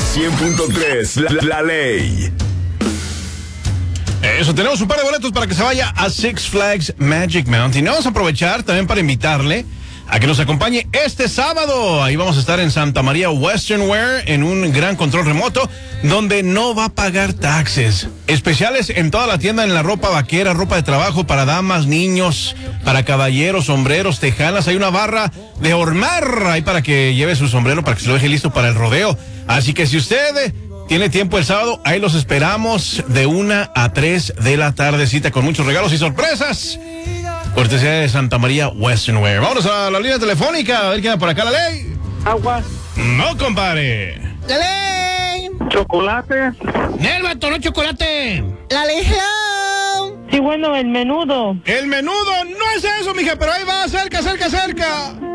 100.3, la ley. Eso, tenemos un par de boletos para que se vaya a Six Flags Magic Mountain. Y vamos a aprovechar también para invitarle a que nos acompañe este sábado. Ahí vamos a estar en Santa María Western Wear en un gran control remoto donde no va a pagar taxes. Especiales en toda la tienda en la ropa vaquera, ropa de trabajo para damas, niños, para caballeros, sombreros, tejanas. Hay una barra de hormar ahí para que lleve su sombrero, para que se lo deje listo para el rodeo. Así que si usted tiene tiempo el sábado, ahí los esperamos de 1 a 3 de la tardecita con muchos regalos y sorpresas. Cortesía de Santa María Western Wear. Vámonos a la línea telefónica, a ver quién anda por acá. La ley. Agua. No, compadre. La ley. Chocolate. El vato, no chocolate. La legión. Sí, bueno, el menudo. El menudo no es eso, mija, pero ahí va, cerca.